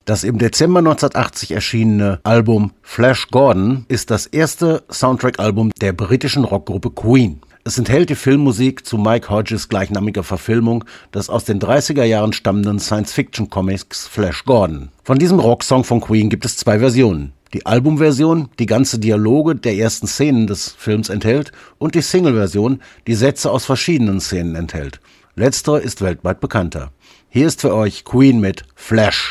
Das im Dezember 1980 erschienene Album Flash Gordon ist das erste Soundtrack-Album der britischen Rockgruppe Queen. Es enthält die Filmmusik zu Mike Hodges gleichnamiger Verfilmung des aus den 30er Jahren stammenden Science-Fiction-Comics Flash Gordon. Von diesem Rocksong von Queen gibt es 2 Versionen. Die Albumversion, die ganze Dialoge der ersten Szenen des Films enthält, und die Single-Version, die Sätze aus verschiedenen Szenen enthält. Letztere ist weltweit bekannter. Hier ist für euch Queen mit Flash.